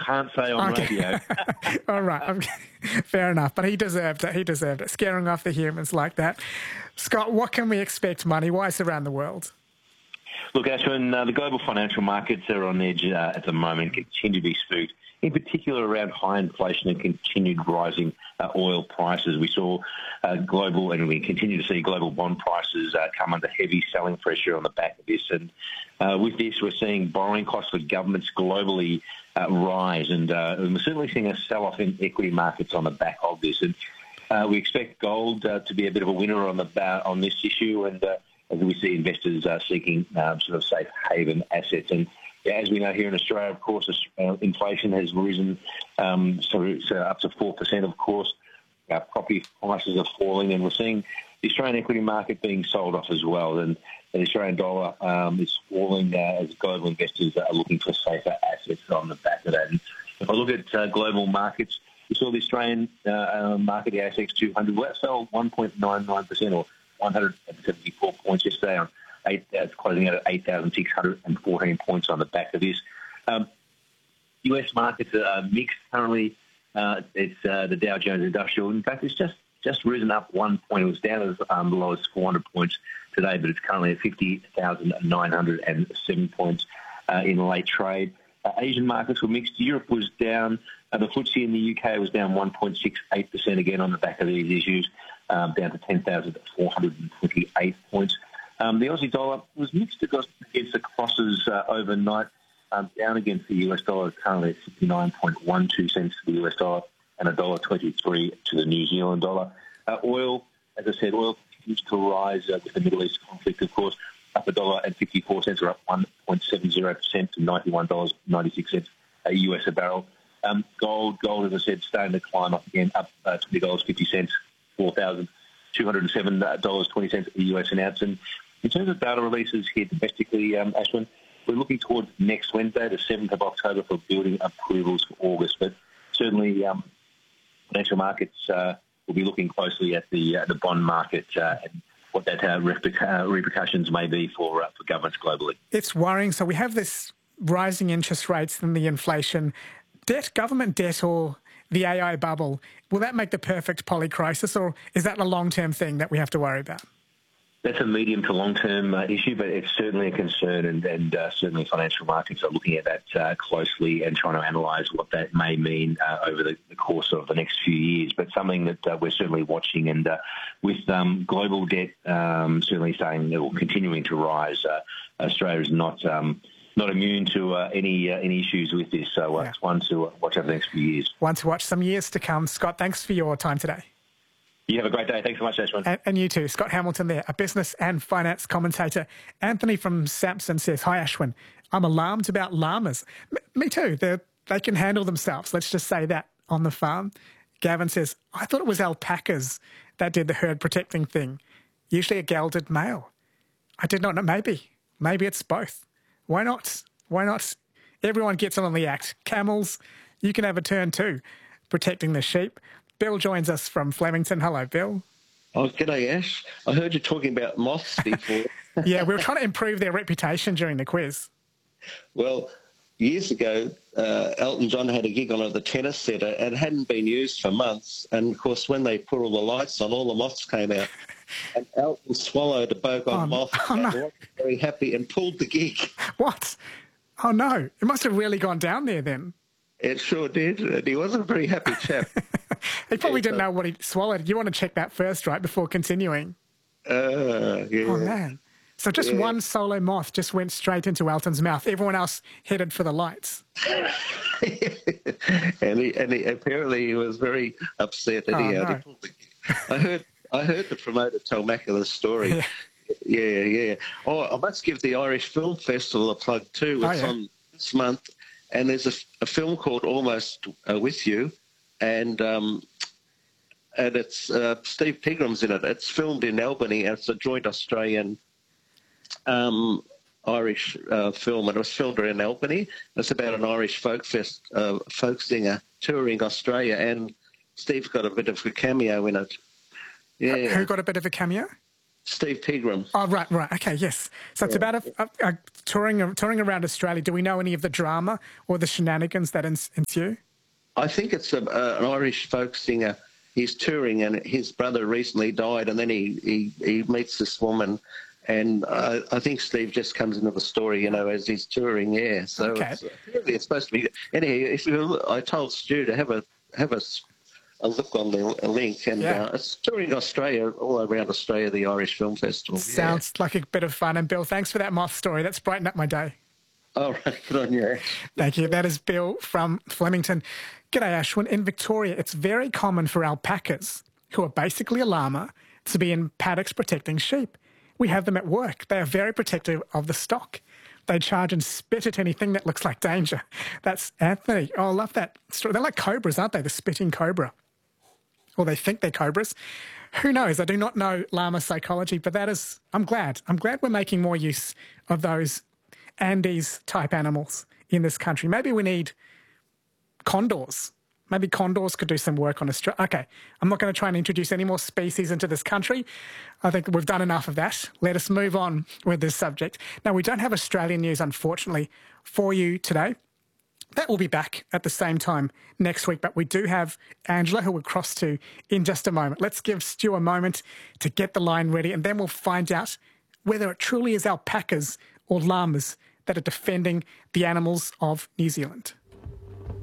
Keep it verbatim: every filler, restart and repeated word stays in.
can't say on okay. radio. All right. Fair enough. But he deserved it. He deserved it. Scaring off the humans like that. Scott, what can we expect money-wise around the world? Look, Ashwin, uh, the global financial markets are on edge uh, at the moment, continue to be spooked, in particular around high inflation and continued rising uh, oil prices. We saw uh, global, and we continue to see global bond prices uh, come under heavy selling pressure on the back of this. And uh, with this, we're seeing borrowing costs for governments globally uh, rise, and uh, we're certainly seeing a sell-off in equity markets on the back of this. And uh, we expect gold uh, to be a bit of a winner on the uh, on this issue, and uh, as we see investors uh, seeking um, sort of safe haven assets. And yeah, as we know here in Australia, of course, uh, inflation has risen um, so, so up to four percent, of course. Uh, property prices are falling, and we're seeing the Australian equity market being sold off as well. And the Australian dollar um, is falling uh, as global investors are looking for safer assets on the back of that. And if I look at uh, global markets, we saw the Australian uh, uh, market, the A S X two hundred, well, fell one point nine nine percent, or one hundred seventy-four points yesterday, on eight, uh, closing out at eight thousand six hundred fourteen points on the back of this. Um, U S markets are mixed currently. Uh, it's uh, the Dow Jones Industrial. In fact, it's just, just risen up one point. It was down as um, low as four hundred points today, but it's currently at fifty thousand nine hundred seven points uh, in late trade. Uh, Asian markets were mixed. Europe was down. Uh, the F T S E in the U K was down one point six eight percent again on the back of these issues, um, down to ten thousand four hundred twenty-eight points. Um, the Aussie dollar was mixed against the crosses uh, overnight, um, down against the U S dollar, currently at sixty-nine point one two cents to the U S dollar and one dollar twenty-three to the New Zealand dollar. Uh, oil, as I said, oil continues to rise uh, with the Middle East conflict, of course, up a dollar and fifty-four cents, or up one point seven zero percent to ninety-one dollars and ninety-six cents a U S a barrel. Um, gold, gold, as I said, starting to climb up again, up uh, twenty dollars and fifty cents, four thousand two hundred seven dollars and twenty cents a U S an ounce. And in terms of data releases here domestically, um, Ashwin, we're looking towards next Wednesday, the seventh of October, for building approvals for August. But certainly um, financial markets uh, will be looking closely at the uh, the bond market uh, and what that uh, reperc- uh, repercussions may be for uh, for governments globally. It's worrying. So we have this rising interest rates and the inflation. Debt, government debt, or the A I bubble, will that make the perfect polycrisis, or is that a long-term thing that we have to worry about? That's a medium to long-term uh, issue, but it's certainly a concern, and, and uh, certainly financial markets are looking at that uh, closely and trying to analyse what that may mean uh, over the, the course of the next few years. But something that uh, we're certainly watching, and uh, with um, global debt um, certainly saying or continuing to rise, uh, Australia is not um, not immune to uh, any uh, any issues with this. So uh, yeah. It's one to watch over the next few years. One to watch, some years to come. Scott, thanks for your time today. You have a great day. Thanks so much, Ashwin. And, and you too. Scott Hamilton there, a business and finance commentator. Anthony from Samson says, hi, Ashwin. I'm alarmed about llamas. M- me too. They're, they can handle themselves. Let's just say that on the farm. Gavin says, I thought it was alpacas that did the herd protecting thing. Usually a gelded male. I did not know. Maybe. Maybe it's both. Why not? Why not? Everyone gets on the act. Camels, you can have a turn too, protecting the sheep. Bill joins us from Flemington. Hello, Bill. Oh, g'day, Ash. I heard you talking about moths before. Yeah, we were trying to improve their reputation during the quiz. Well, years ago, uh, Elton John had a gig on at the Tennis Centre and it hadn't been used for months. And, of course, when they put all the lights on, all the moths came out. And Elton swallowed a bogeyed oh, moth oh, and no. was very happy and pulled the gig. What? Oh, no. It must have really gone down there then. It sure did. And he wasn't a very happy chap. He probably didn't know what he swallowed. You want to check that first, right, before continuing? Uh, yeah. Oh, man. So just yeah. one solo moth just went straight into Elton's mouth. Everyone else headed for the lights. and he, and he, apparently he was very upset. Oh, Anyhow, no. he pulled the, I heard I heard the promoter tell Macca the story. Yeah. yeah, yeah. Oh, I must give the Irish Film Festival a plug too. It's oh, yeah. on this month, and there's a, a film called Almost uh, With You, and um, and it's uh, Steve Pigram's in it. It's filmed in Albany, and it's a joint Australian um, Irish uh, film, and it was filmed in Albany. It's about an Irish folk fest, uh, folk singer touring Australia, and Steve's got a bit of a cameo in it. Yeah, Who got a bit of a cameo? Steve Pegram. Oh, right, right. Okay, yes. So it's Yeah. about a, a, a touring touring around Australia. Do we know any of the drama or the shenanigans that ens- ensue? I think it's a, uh, an Irish folk singer. He's touring, and his brother recently died, and then he, he, he meets this woman, and uh, I think Steve just comes into the story, you know, as he's touring. Yeah, so Okay. it's, apparently it's supposed to be. Anyway, if you, I told Stu to have a have a, s- a look on the a link, and Yeah. uh, it's touring Australia, all around Australia, the Irish Film Festival. Yeah. Sounds like a bit of fun. And Bill, thanks for that moth story. That's brightened up my day. All right, good on you. Thank you. That is Bill from Flemington. G'day, Ashwin. In Victoria, it's very common for alpacas, who are basically a llama, to be in paddocks protecting sheep. We have them at work. They are very protective of the stock. They charge and spit at anything that looks like danger. That's Anthony. Oh, I love that story. They're like cobras, aren't they? The spitting cobra. Or they think they're cobras. Who knows? I do not know llama psychology, but that is, I'm glad. I'm glad we're making more use of those Andes-type animals in this country. Maybe we need condors. Maybe condors could do some work on Australia. Okay, I'm not going to try and introduce any more species into this country. I think we've done enough of that. Let us move on with this subject. Now, we don't have Australian news, unfortunately, for you today. That will be back at the same time next week, but we do have Angela, who we'll cross to in just a moment. Let's give Stu a moment to get the line ready, and then we'll find out whether it truly is alpacas or llamas that are defending the animals of New Zealand.